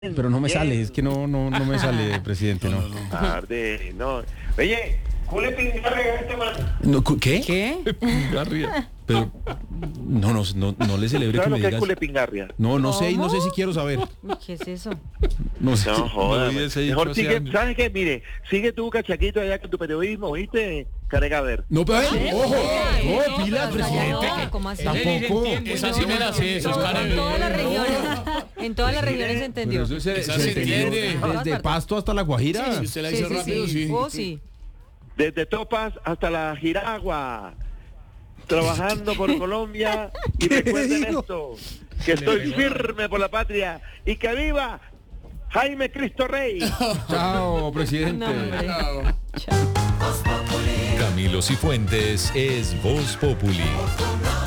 Pero no me sale, es que no me sale, presidente, no. Tarde, no. Oye, cule pingarria este man. No, ¿qué? ¿Qué? Pingarria. Pero no le celebre que ¿Sabes me lo que es digas. cule pingarria? No sé, y no sé ¿Cómo? si quiero saber. ¿Qué es eso? No sé. No jodas. vi ese dicho Mejor hace sigue, años. ¿sabes qué? Mire, sigue tú, cachaquito, allá con tu periodismo, ¿viste? Carega a ver. No, pero ojo, No, no, pilas, pero hasta allá presidente. no, ¿cómo así? Tampoco. Esa sí me la sé, eso es En todas las regiones, en todas las regiones se entendió. Pero eso Esa se se entendió entiende. desde Pasto hasta La Guajira. Si usted la hizo rápido, sí. Oh, sí. Desde Topas hasta la Jiragua. Trabajando por Colombia. Y recuerden dijo? esto, que estoy firme por la patria. Y que viva Jaime Cristo Rey. Chao, presidente. No, hombre. Chao. Camilo Cifuentes es Voz Populi.